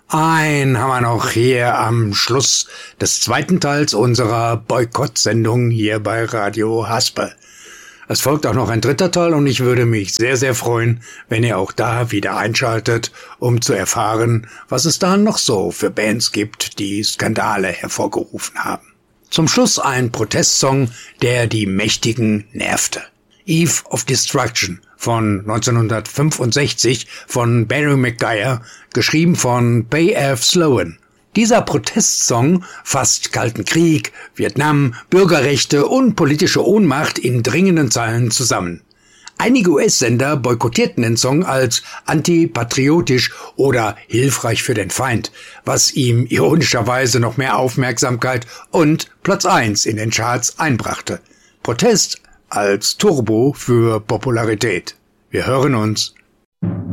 Einen haben wir noch hier am Schluss des zweiten Teils unserer Boykott-Sendung hier bei Radio Haspe. Es folgt auch noch ein dritter Teil und ich würde mich sehr, sehr freuen, wenn ihr auch da wieder einschaltet, um zu erfahren, was es da noch so für Bands gibt, die Skandale hervorgerufen haben. Zum Schluss ein Protestsong, der die Mächtigen nervte. Eve of Destruction von 1965 von Barry McGuire, geschrieben von Bay F. Sloan. Dieser Protestsong fasst Kalten Krieg, Vietnam, Bürgerrechte und politische Ohnmacht in dringenden Zeilen zusammen. Einige US-Sender boykottierten den Song als antipatriotisch oder hilfreich für den Feind, was ihm ironischerweise noch mehr Aufmerksamkeit und Platz 1 in den Charts einbrachte. Protest als Turbo für Popularität. Wir hören uns.